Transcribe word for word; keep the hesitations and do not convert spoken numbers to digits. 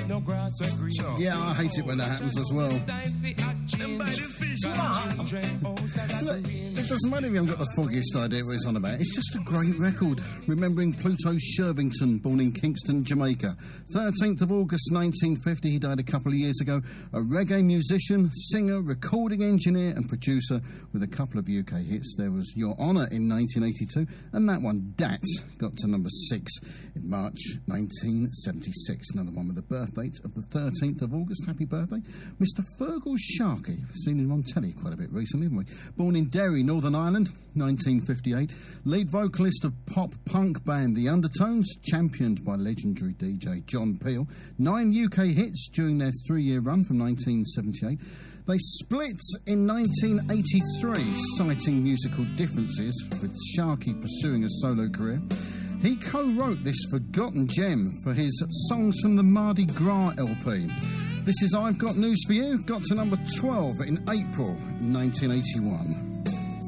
Yeah, I hate it when that happens as well. Look, it doesn't matter if you haven't got the foggiest idea what it's on about. It's just a great record. Remembering Pluto Shervington, born in Kingston, Jamaica. thirteenth of August nineteen fifty, he died a couple of years ago. A reggae musician, singer, recording engineer and producer with a couple of U K hits. There was Your Honour in nineteen eighty-two, and that one, Dat, got to number six in March nineteen seventy-six. Another one with the birth date of the thirteenth of August. Happy birthday, Mister Fergal Sharkey. We've seen him on telly quite a bit recently, haven't we? Born in Derry, Northern Ireland, nineteen fifty-eight. Lead vocalist of pop-punk band The Undertones, championed by legendary D J John Peel. Nine U K hits during their three-year run from nineteen seventy-eight. They split in nineteen eighty-three, citing musical differences, with Sharkey pursuing a solo career. He co-wrote this forgotten gem for his Songs from the Mardi Gras L P. This is I've Got News for You, got to number twelve in April nineteen eighty-one.